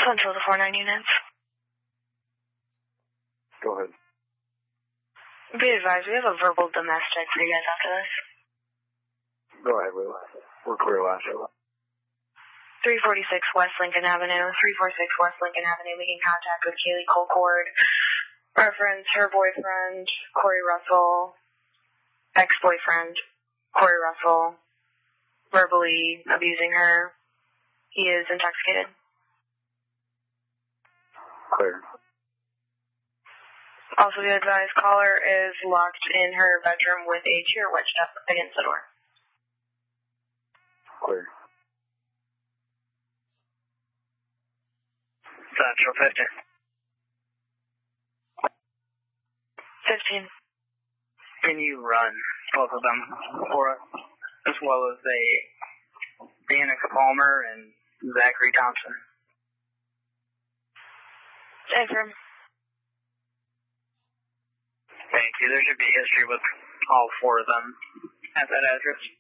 Central to 49 units. Go ahead. Be advised, we have a verbal domestic for you guys after this. Go ahead, Will. We're clear last show. 346 West Lincoln Avenue. 346 West Lincoln Avenue, making contact with Kaylee Colcord. Reference her boyfriend, Corey Russell. Ex-boyfriend, Corey Russell. Verbally abusing her. He is intoxicated. Clear. Also be advised, caller is locked in her bedroom with a chair wedged up against the door. Clear. Central 15. 50. Can you run both of them for us, as well as Danica Palmer and Zachary Thompson? Affirm. Thank you. There should be history with all four of them at that address.